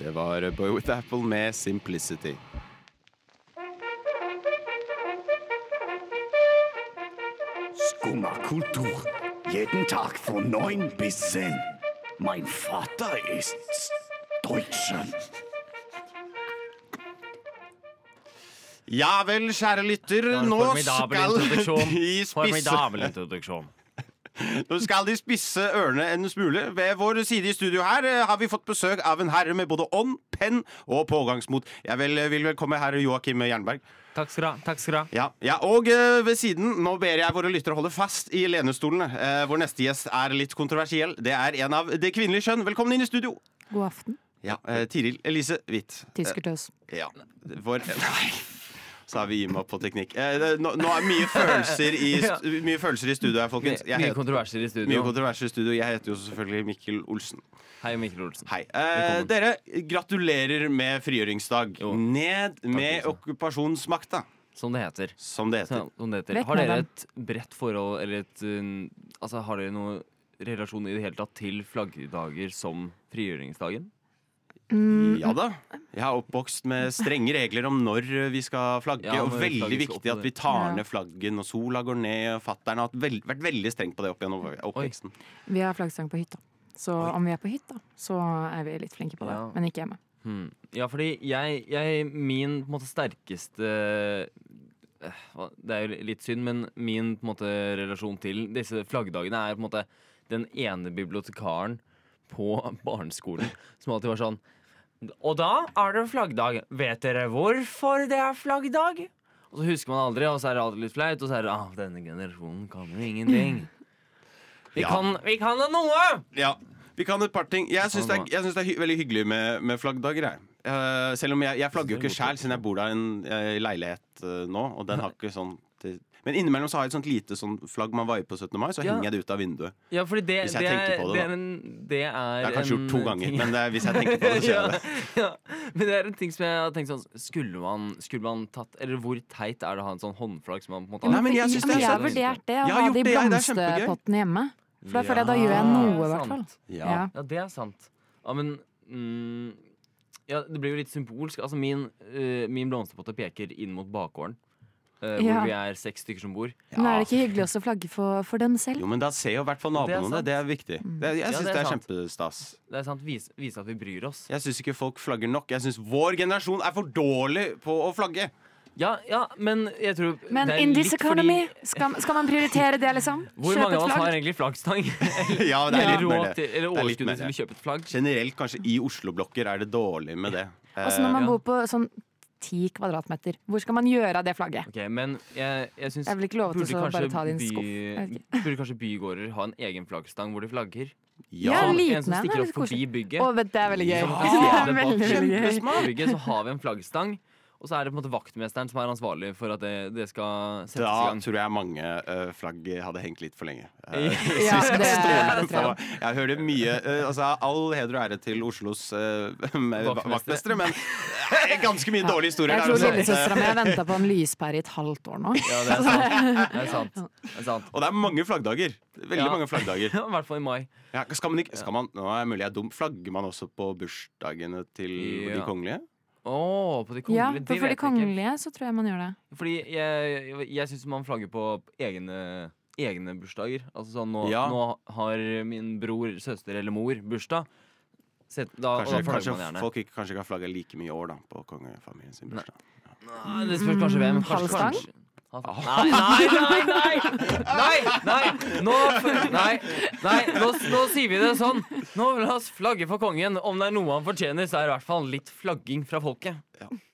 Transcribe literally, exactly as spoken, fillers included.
Det var Boy with Apple med Simplicity. Skumma kultur. Jeden Tag von neun bis zehn. Mein Vater ist Deutscher. Ja vel, kjære lytter, nå skal de spisse Formidabel introduksjon. Nå skal de spisse ørene en smule. Ved vår side i studio her eh, har vi fått besøk av en herre med både ånd, penn og pågangsmot. Jeg vil, vil velkomme herre Joakim Jernberg. Takk skal du ha. Takk skal du ha. Ja, ja, og eh, ved siden, nå ber jeg våre lyttere holde fast i lenestolene. Eh, vår neste gjest er litt kontroversiell. Det er en av det kvinnelige kjønn. Velkommen inn i studio. God aften. Ja, eh, Tiril Elise Hvitt. Tyskertøs. Eh, ja, vår... Nei. Så har vi gitt meg på teknikk. Eh, det, nå, nå er mye følelser i, stu, mye følelser i studio her, folkens. Jeg Mye heter, kontroverser i studio. mye kontroverser i studio. Jeg heter jo selvfølgelig Mikkel Olsen. Hei, Mikkel Olsen. Hei. Eh, dere, gratulerer med frigjøringsdag. Jo. Ned med Olsen. okkupasjonsmakta. Som det heter. Som det heter. Som det heter. Vekk Har med dere dem. et bredt forhold, eller et um, Altså, har dere noe relasjon i det hele tatt til flaggdager som frigjøringsdagen? Mm, Ja da. Jeg er oppvokst med strenge regler om når vi skal flagge. Ja, og når veldig flagget skal viktig opp at vi tar Ja. ned flaggen når sola går ned. Og fatteren har vært veld, vært veldig streng på det opp gjennom oppveksten. Vi har flaggstang på hytta. Så om vi er på hytta, så er vi litt flinke på det. Ja. Men ikke hjemme. Hmm. Ja, fordi jeg, jeg Min på en måte sterkeste eh, hva- Det er jo litt synd, men min på en måte relasjon til disse flaggdagene er på en måte den ene bibliotekaren på barneskolen som alltid var sånn: og da er det flaggdag. Vet dere hvorfor det er flaggdag? Og så husker man aldri, og så er det alltid litt flaut, og så er det ah, denne generasjonen kan jo ingenting. Vi, Ja. kan, vi kan da noe! Ja, vi kan et par ting. Jeg syns det er, jeg synes det er hy veldig hyggelig med, med flaggdager. Jeg. Eh, selv om jeg, jeg flagger jo ikke sjæl, siden jeg bor der i en eh, leilighet eh, nå. Og den har ikke sånn til, Men innimellom så har jeg et sånt lite sånn flagg man vaier på syttende mai, så Ja. henger jeg det ut av vinduet. Ja, fordi det, Hvis jeg det, er, tenker på det, det, da. er en, det er Det er kanskje en gjort to ganger, ting- men det er, hvis jeg tenker på det, så gjør jeg det. ja, ja. Men det er en ting som jeg har tenkt sånn Skulle man, skulle man tatt Eller hvor teit er det å ha en sånn håndflagg som man på en måte Nei, men jeg synes det er jeg har sant. vurdert det, å Jeg har ha gjort det i det, det er kjempegøy. blomsterpotten hjemme. For da føler jeg da gjør jeg noe, i hvert fall. sant. Ja. Ja. Ja, det er sant. Ja, men mm, Ja, det blir jo litt symbolsk. Altså, min, eh, min blomsterpotte peker inn mot bakgården. eh, hvor Ja. vi er seks stykker som bor. Men er det ikke hyggelig også å flagge for, for dem selv? Jo, men da ser jo i hvert fall Det er naboene det. sant. Det er viktig. Det, jeg Ja, syns det det er er sant. kjempestas. Det er sant, Vise, vise at vi bryr oss. Jeg syns ikke folk flagger nok. Jeg syns vår generasjon er for dårlig på å flagge. Ja, ja, men jeg tror Men det er in this litt economy, fordi- skal, skal man prioritere det, liksom? Hvor Kjøpe mange av et oss har flagg? egentlig flaggstang? Ja, det er Eller litt mer råd det. til, eller Det er litt overskudd mer til å det. kjøpe et flagg? Generelt kanskje i Oslo-blokker er det dårlig med det. Altså når man ja. bor på sånn ti kvadratmeter, hvor skal man gjøre av det flagget? Ok, men jeg, jeg synes Jeg vil ikke love til burde å bare kanskje ta din by- skuff. Jeg vet ikke. Burde kanskje bygårder ha en egen flaggstang hvor de flagger? Ja, Ja, en liten som en, stikker er opp litt forbi koselig. bygget. Å, vet du, det er veldig gøy. Ja, Det er bak veldig, veldig gøy. På bygget så har vi en flaggstang, og så er det på en måte vaktmesteren som er ansvarlig for at det, det skal settes i da gang. tror jeg mange uh, flagg hadde hengt litt for lenge. Uh, Ja, det, det tror jeg. jeg hører mye uh, altså, All heder og ære til Oslos uh, vaktmestere, men uh, ganske mye dårlige historier Jeg der tror også. lillesøstera mi har venta på en lyspære i et halvt år nå. Ja, det er sant. Det er sant. Det er sant. Og det er mange flaggdager. Veldig Ja. mange flaggdager. I hvert fall i mai. Ja, skal man ikke, skal man, nå er det mulig jeg er dum. Flagger man også på bursdagene til de Ja. kongelige? Å, på de Ja, kongelige? for, det for de vet jeg ikke. kongelige så tror jeg man gjør det. Fordi jeg, jeg, jeg syns man flagger på egne, egne bursdager. Altså sånn, nå, Ja. nå har min bror, søster eller mor bursdag. Sett, da, og Kanskje, da flagger kanskje man gjerne. folk ikke, kanskje ikke har flagga like mye i år da på kongefamilien sin bursdag. Nei, det spørs kanskje hvem. Kanskje, halvstang? kanskje. Nei, nei, nei! Nei, nei, nei. Nå, nei, nei nå, nå sier vi det sånn. Nå La oss flagge for kongen. Om det er noe han fortjener, så er det i hvert fall litt flagging fra folket. Ja.